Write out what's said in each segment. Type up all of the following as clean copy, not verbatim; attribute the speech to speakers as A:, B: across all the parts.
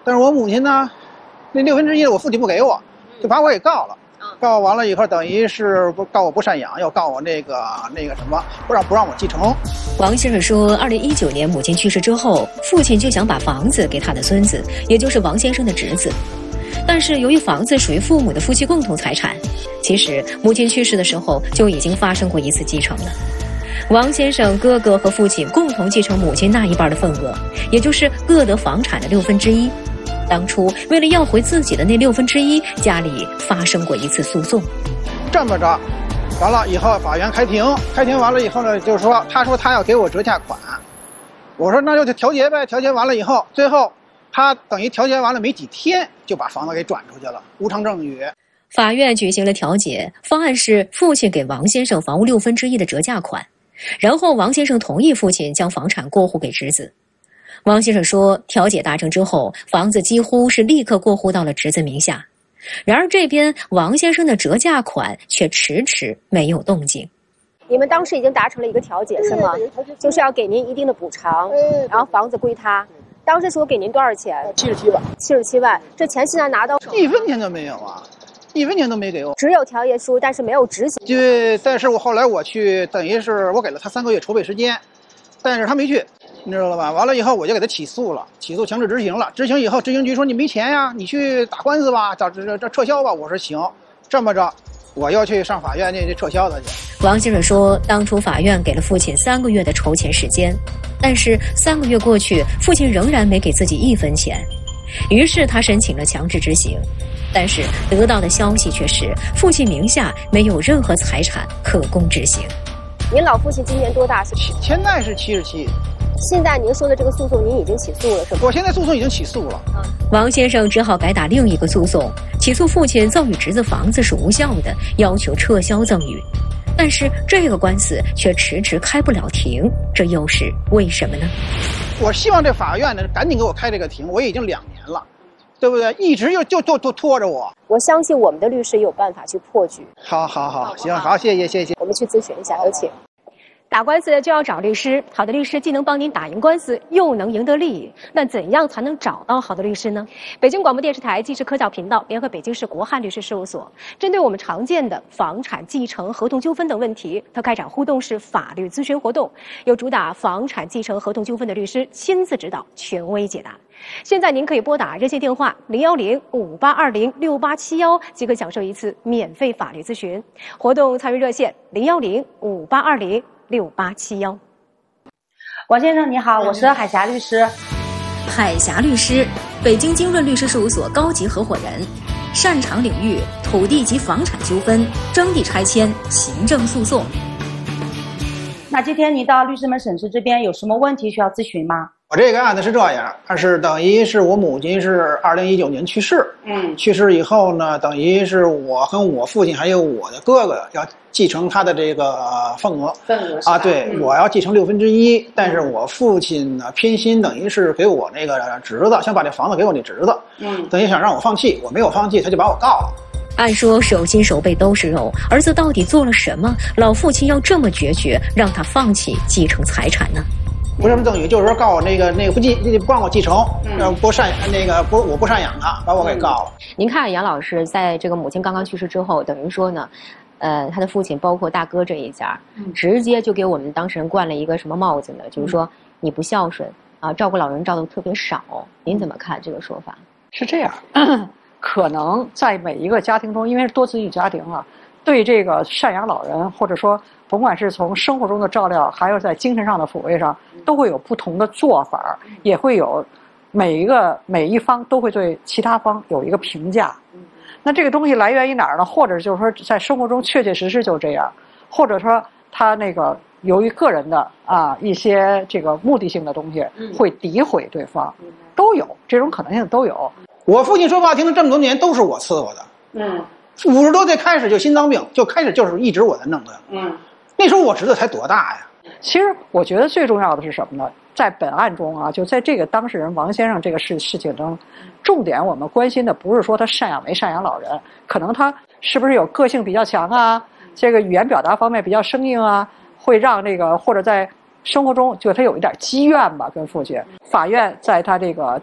A: 但是我母亲呢，那1/6我父亲不给我，就把我给告了。告完了以后，等于是告我不赡养，要告我那个什么，不让我继承。
B: 王先生说，2019年母亲去世之后，父亲就想把房子给他的孙子，也就是王先生的侄子。但是由于房子属于父母的夫妻共同财产，其实母亲去世的时候就已经发生过一次继承了。王先生哥哥和父亲共同继承母亲那一半的份额，也就是各得房产的1/6。当初为了要回自己的那1/6，家里发生过一次诉讼。
A: 这么着，完了以后法院开庭完了以后呢，就是说他说他要给我折价款，我说那就调解呗。调解完了以后，最后他等于调解完了没几天就把房子给转出去了，无偿赠与。
B: 法院举行了调解，方案是父亲给王先生房屋1/6的折价款，然后王先生同意父亲将房产过户给侄子。王先生说，调解达成之后，房子几乎是立刻过户到了侄子名下。然而这边王先生的折价款却迟迟没有动静。
C: 你们当时已经达成了一个调解是吗？就是要给您一定的补偿，然后房子归他。当时说给您多少钱
A: ？77万。
C: 77万，这钱现在拿到
A: 1分钱都没有啊，1分钱都没给我。
C: 只有调解书，但是没有执行。
A: 对，但是我后来我去，等于是我给了他3个月筹备时间，但是他没去。你知道了吧？完了以后我就给他起诉了，起诉强制执行了。执行以后，执行局说你没钱呀，你去打官司吧，这撤销吧。我说行，这么着，我要去上法院那撤销他去。
B: 王先生说，当初法院给了父亲3个月的筹钱时间，但是3个月过去，父亲仍然没给自己1分钱，于是他申请了强制执行。但是得到的消息却是，父亲名下没有任何财产可供执行。
C: 您老父亲今年多大？
A: 现在是77。
C: 现在您说的这个诉讼，您已经起诉了是吧？
A: 我现在诉讼已经起诉了。
B: 王先生只好改打另一个诉讼，起诉父亲赠与侄子房子是无效的，要求撤销赠与。但是这个官司却迟迟开不了庭，这又是为什么呢？
A: 我希望这法院呢赶紧给我开这个庭，我已经2年了，对不对？一直就拖着我。
C: 我相信我们的律师有办法去破局。
A: 好，行，好，谢谢。
C: 我们去咨询一下，有请。
D: 打官司就要找律师，好的律师既能帮您打赢官司，又能赢得利益。那怎样才能找到好的律师呢？北京广播电视台纪实科教频道联合北京市国汉律师事务所，针对我们常见的房产继承、合同纠纷等问题，它开展互动式法律咨询活动，由主打房产继承合同纠纷的律师亲自指导，权威解答。现在您可以拨打热线电话010-5820-6871，即可享受一次免费法律咨询。活动参与热线010-5820-6871。
E: 王先生你好，我是海霞律师。
B: 海霞律师，北京经润律师事务所高级合伙人，擅长领域土地及房产纠纷、征地拆迁、行政诉讼。
E: 那今天你到律师们审视这边有什么问题需要咨询吗？
A: 我这个案子是这样，是等于是我母亲是2019年去世，去世以后呢，等于是我跟我父亲还有我的哥哥要继承他的这个份额啊，对，我要继承1/6，但是我父亲呢偏心，等于是给我那个侄子，想把这房子给我那侄子，等于想让我放弃，我没有放弃，他就把我告了。
B: 按说手心手背都是肉，儿子到底做了什么？老父亲要这么决绝，让他放弃继承财产呢？
A: 不是赠与，就是说告我那个不让我继承，不赡我不赡养他，把我给告了。
F: 您看杨老师在这个母亲刚刚去世之后，等于说呢，他的父亲包括大哥这一家，直接就给我们当事人冠了一个什么帽子呢？就是说你不孝顺啊，照顾老人照顾特别少。您怎么看这个说法？
G: 是这样，可能在每一个家庭中，因为是多子女家庭啊，对这个赡养老人，或者说甭管是从生活中的照料，还有在精神上的抚慰上，都会有不同的做法，也会有每一方都会对其他方有一个评价。那这个东西来源于哪儿呢？或者就是说在生活中确确实实就这样，或者说他那个由于个人的一些这个目的性的东西会诋毁对方，都有这种可能性都有。
A: 我父亲说不好听的这么多年都是我伺候的，50多岁开始就心脏病，就开始就是一直我在弄他。那时候我侄子才多大呀？
G: 其实我觉得最重要的是什么呢？在本案中啊，就在这个当事人王先生这个事情中，重点我们关心的不是说他赡养没赡养老人，可能他是不是有个性比较强啊，这个语言表达方面比较生硬啊，会让这个或者在生活中就他有一点积怨吧跟父亲。法院在他这个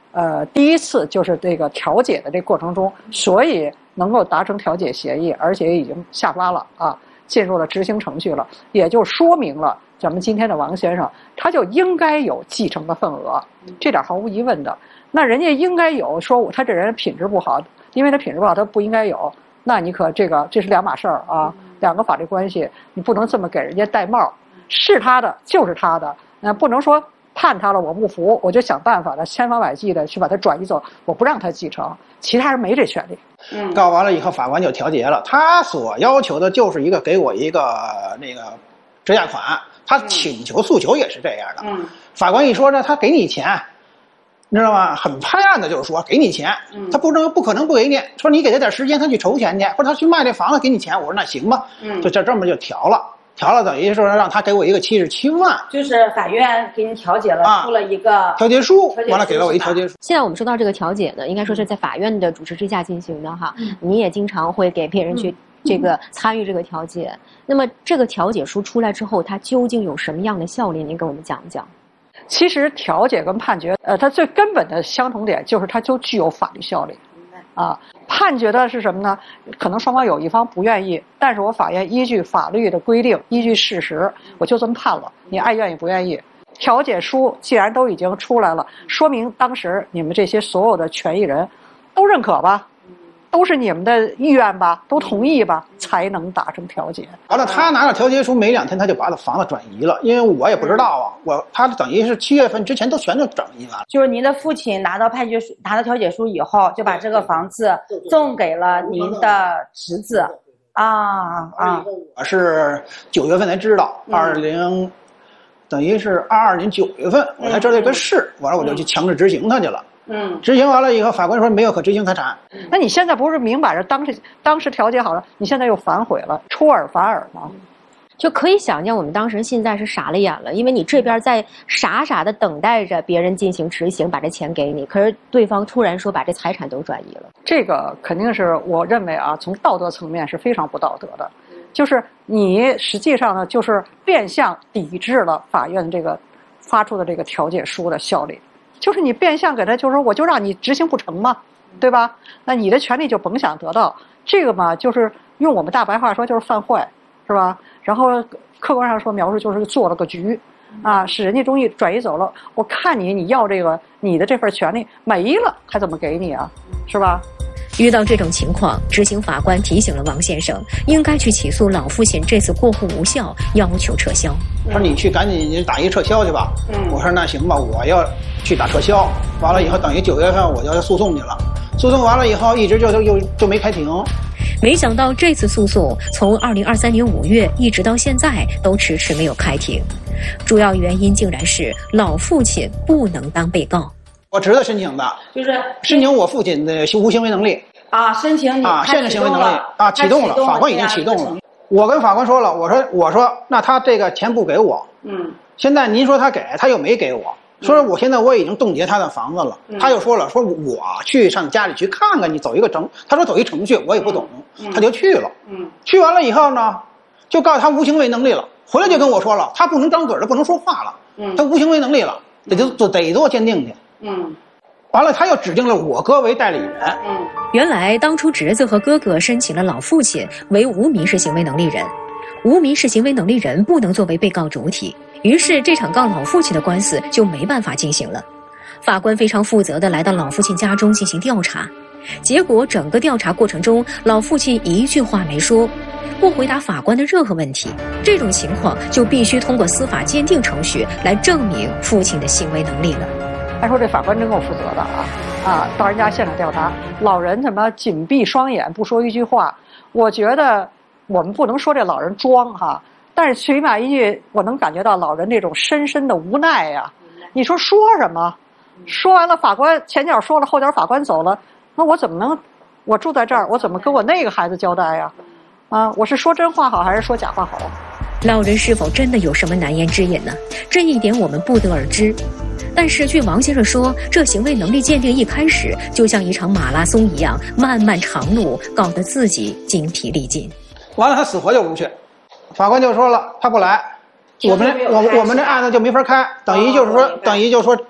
G: 第一次就是这个调解的这过程中，所以能够达成调解协议，而且已经下发了啊，进入了执行程序了，也就说明了咱们今天的王先生他就应该有继承的份额，这点毫无疑问的。那人家应该有，说他这人品质不好，因为他品质不好他不应该有，那你可这是两码事儿啊，两个法律关系，你不能这么给人家戴帽，是他的就是他的，不能说判他了我不服，我就想办法的千方百计的去把他转移走，我不让他继承，其他人没这权利。
A: 告完了以后，法官就调解了，他所要求的就是一个给我一个那个折价款，他请求诉求也是这样的。法官一说呢，他给你钱，你知道吗？很拍案的就是说给你钱，他不可能不给你，说你给他点时间，他去筹钱去，或者他去卖这房子给你钱，我说那行吧，就这么就调了。调了等于说让他给我一个77万，
E: 就是法院给你调解了，出了一个
A: 调解书，完了给了我一调解书。
F: 现在我们说到这个调解呢，应该说是在法院的主持之下进行的哈。你也经常会给别人去这个参与这个调解。那么这个调解书出来之后，它究竟有什么样的效力？您给我们讲讲。
G: 其实调解跟判决，它最根本的相同点就是它就具有法律效力。判决的是什么呢？可能双方有一方不愿意，但是我法院依据法律的规定，依据事实，我就这么判了，你爱愿意不愿意。调解书既然都已经出来了，说明当时你们这些所有的权益人都认可吧，都是你们的意愿吧，都同意吧，才能达成调解。
A: 完了，他拿着调解书没2天，他就把他房子转移了，因为我也不知道啊，他等于是7月份之前都全都转移了。
E: 就是您的父亲拿到调解书以后，就把这个房子送给了您的侄子。我是
A: 9月份才知道等于是22年9月份我才知道这个事，完了我就去强制执行他去了。执行完了以后，法官说没有可执行财产。
G: 那你现在不是明摆着当时调解好了，你现在又反悔了，出尔反尔吗？
F: 就可以想象我们当时现在是傻了眼了，因为你这边在傻傻的等待着别人进行执行，把这钱给你，可是对方突然说把这财产都转移了。
G: 这个肯定是我认为啊，从道德层面是非常不道德的，就是你实际上呢，就是变相抵制了法院这个发出的这个调解书的效力。就是你变相给他，就是说我就让你执行不成嘛，对吧？那你的权利就甭想得到。这个嘛，就是用我们大白话说就是犯坏，是吧？然后客观上说描述就是做了个局，使人家东西转移走了。我看你要这个你的这份权利没了，还怎么给你啊？是吧？
B: 遇到这种情况，执行法官提醒了王先生，应该去起诉老父亲这次过户无效，要求撤销。
A: 他说你去赶紧你打一撤销去吧。我说那行吧，我要去打撤销。完了以后等于9月份我就要诉讼去了，诉讼完了以后一直就没开庭。
B: 没想到这次诉讼从2023年5月一直到现在都迟迟没有开庭，主要原因竟然是老父亲不能当被告。
A: 我侄子申请的，
E: 就是
A: 申请我父亲的无行为能力
E: 申请你
A: 现在行为能力启动了，法官已经启动了。我跟法官说了，我说那他这个钱不给我，现在您说他给，他又没给我，说我现在我已经冻结他的房子了，他又说了，说我去上家里去看看你，走一个他说走一程序，我也不懂，他就去了，去完了以后呢，就告诉他无行为能力了，回来就跟我说了，他不能张嘴了，不能说话了，他无行为能力了，得做鉴定去。完了他又指定了我哥为代理人。
B: 原来当初侄子和哥哥申请了老父亲为无民事行为能力人，无民事行为能力人不能作为被告主体，于是这场告老父亲的官司就没办法进行了。法官非常负责地来到老父亲家中进行调查，结果整个调查过程中，老父亲一句话没说，不回答法官的任何问题。这种情况就必须通过司法鉴定程序来证明父亲的行为能力了。
G: 还说这法官真够负责的到人家现场调查，老人怎么紧闭双眼不说一句话？我觉得我们不能说这老人装但是起码一句我能感觉到老人那种深深的无奈呀。你说什么？说完了，法官前脚说了，后脚法官走了，那我怎么能？我住在这儿，我怎么跟我那个孩子交代呀？我是说真话好还是说假话好？
B: 老人是否真的有什么难言之隐呢？这一点我们不得而知。但是据王先生说，这行为能力鉴定一开始就像一场马拉松一样漫漫长路，搞得自己精疲力尽。
A: 完了他死活就不去，法官就说了他不来，我们这案子就没法开，等于就是说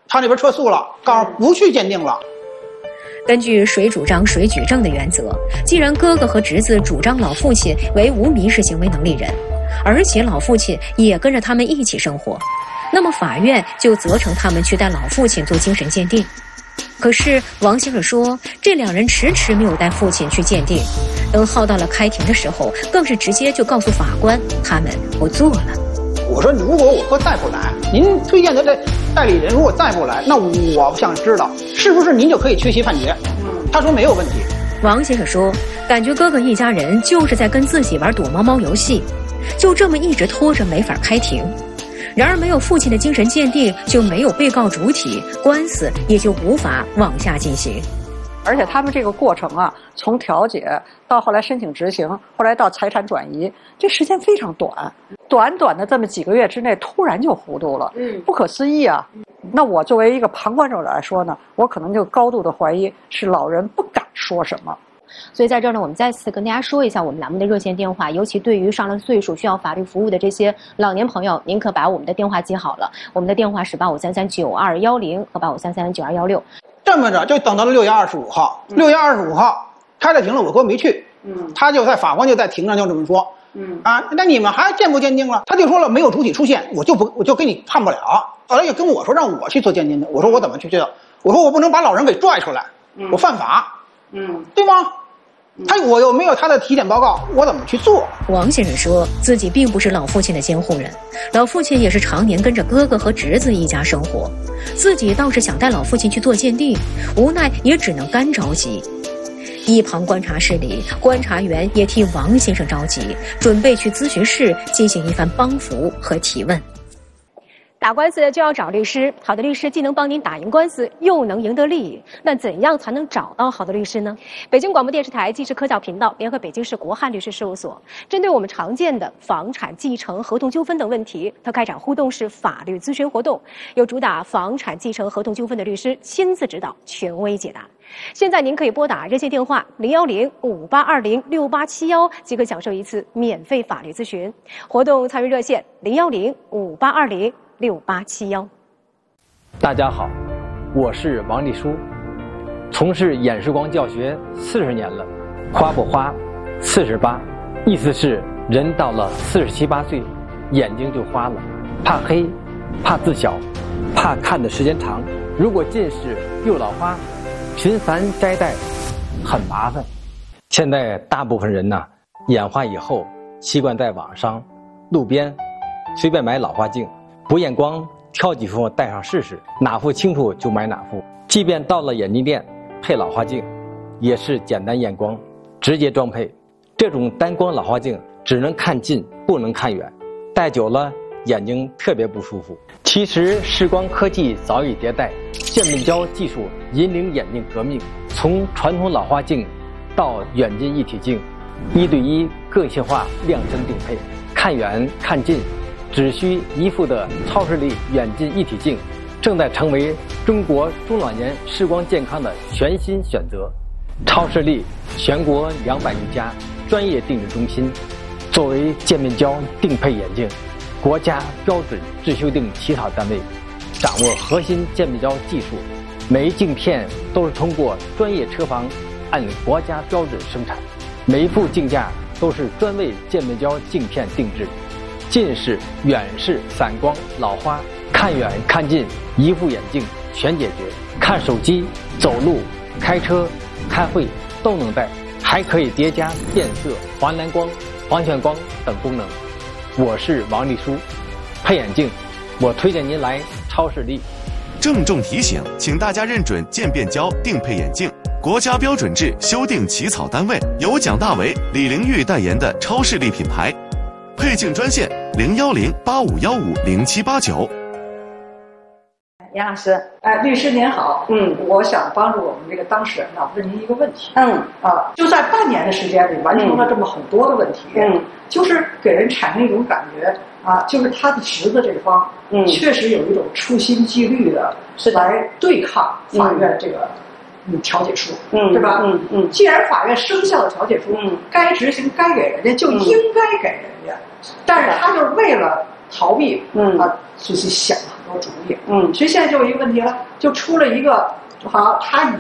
A: 他那边撤诉了，告诉不去鉴定了。
B: 根据谁主张谁举证的原则，既然哥哥和侄子主张老父亲为无民事行为能力人，而且老父亲也跟着他们一起生活，那么法院就责成他们去带老父亲做精神鉴定。可是王先生说，这两人迟迟没有带父亲去鉴定，等耗到了开庭的时候，更是直接就告诉法官他们不做了。
A: 我说如果我哥再不来，您推荐的这代理人如果再不来，那我想知道是不是您就可以缺席判决。他说没有问题。
B: 王先生说，感觉哥哥一家人就是在跟自己玩躲猫猫游戏，就这么一直拖着没法开庭。然而没有父亲的精神鉴定，就没有被告主体，官司也就无法往下进行。
G: 而且他们这个过程啊，从调解到后来申请执行，后来到财产转移，这时间非常短，短短的这么几个月之内，突然就糊涂了，不可思议啊！那我作为一个旁观者来说呢，我可能就高度的怀疑是老人不敢说什么。
F: 所以在这儿呢，我们再次跟大家说一下我们栏目的热线电话，尤其对于上了岁数需要法律服务的这些老年朋友，您可把我们的电话记好了。我们的电话是85339210和85339216。
A: 这么着就等到了6月25号，6月25号开了庭了，我哥没去，他就在法官就在庭上就这么说，那你们还鉴不鉴定了？他就说了没有主体出现，我就给你判不了。后来又跟我说让我去做鉴定的，我说我怎么去做？我说我不能把老人给拽出来，我犯法，对吗？我又没有他的体检报告，我怎么去做？
B: 王先生说自己并不是老父亲的监护人，老父亲也是常年跟着哥哥和侄子一家生活，自己倒是想带老父亲去做鉴定，无奈也只能干着急。一旁观察室里，观察员也替王先生着急，准备去咨询室进行一番帮扶和提问。
D: 打官司就要找律师，好的律师既能帮您打赢官司，又能赢得利益。那怎样才能找到好的律师呢？北京广播电视台纪实科教频道联合北京市国汉律师事务所，针对我们常见的房产继承、合同纠纷等问题，它开展互动式法律咨询活动，由主打房产继承、合同纠纷的律师亲自指导，权威解答。现在您可以拨打热线电话01058206871，即可享受一次免费法律咨询。活动参与热线01058206871。
H: 大家好，我是王立书，从事演示光教学40年了。花不花48，意思是人到了47、8岁，眼睛就花了，怕黑，怕字小，怕看的时间长。如果近视又老花，频繁摘戴很麻烦。现在大部分人呢，眼花以后习惯在网上、路边随便买老花镜，不验光挑几副戴上试试，哪副清楚就买哪副。即便到了眼镜店配老花镜，也是简单验光直接装配。这种单光老花镜只能看近不能看远，戴久了眼睛特别不舒服。其实视光科技早已迭代，渐变焦技术引领眼镜革命，从传统老花镜到远近一体镜，1对1个性化量身定配，看远看近只需一副的超视力远近一体镜，正在成为中国中老年视光健康的全新选择。超视力全国200余家专业定制中心，作为渐变焦定配眼镜国家标准制修订起草单位，掌握核心渐变焦技术，每一镜片都是通过专业车房按国家标准生产，每一副镜架都是专为渐变焦镜片定制。近视、远视、散光、老花，看远看近一副眼镜全解决。看手机、走路、开车、开会都能戴，还可以叠加变色、黄蓝光、黄眩光等功能。我是王立书，配眼镜我推荐您来超视力。
I: 郑重提醒，请大家认准渐变焦定配眼镜国家标准制修订起草单位，由蒋大为、李玲玉代言的超视力品牌。配镜专线01085150789。
E: 严老师，
G: 律师您好，我想帮助我们这个当事人呢，问您一个问题，就在半年的时间里完成了这么很多的问题，就是给人产生一种感觉啊，就是他的侄子这方，确实有一种处心积虑的来对抗法院这个调解书，对吧？既然法院生效的调解书，该执行该给人家就应该给人家，但是他就是为了逃避，就是想了很多主意，所以现在就有一个问题了，就出了一个，好，他